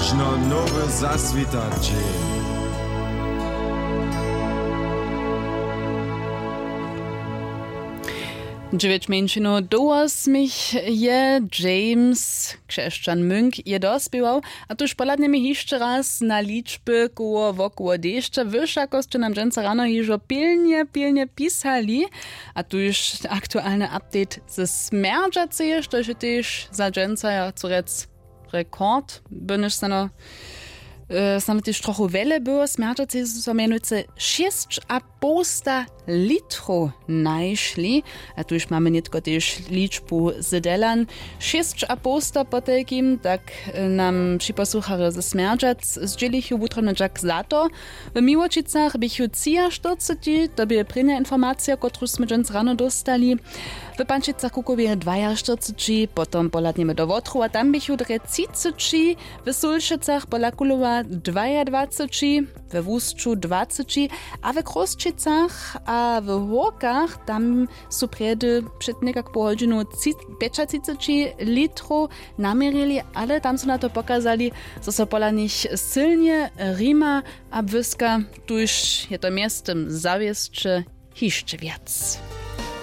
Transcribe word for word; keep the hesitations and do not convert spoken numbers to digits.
Možno nowy zaswita dzień. Dziewięć mięczino do osmich je James Krzeszczan Münk je dospiewał, a tuż poladnie mi jeszcze raz na liczby koło wokoło deszcza wyższakości nam dżęca rano hiżo pilnie, pilnie pisali, a tu już aktualny update ze smerdżacy, to się też za dżęca ja curec rekord, bynisz stano Znamy też trochę wiele było, smerdżacy są mianowicie sześć a posta litrów najszli, a tu już mamy nie tylko też liczbu zedelan. sześć a posta po takim, tak nam przyposłuchali ze smerdżac zdzielichu wutrony jak za to. W Miłočicach bychu czterdzieści, to by prynna informacja, którą sme dżęc rano dostali. W Pančicach kukowie czterdzieści dwa, potom poladniemy do Wotru, a tam bychu trzydzieści, w Sulšicach pola Kulowa dwadzieścia dwa, we Wusczu dwadzieścia, a w Kroščicach a w Horkach tam są przedy przed niekak po godzinu trzydzieści litrów namierili, ale tam są na to pokazali, że są pola nich silnie Rima a Wyska, tuż je to miastem zawieszcze jeszcze wiec.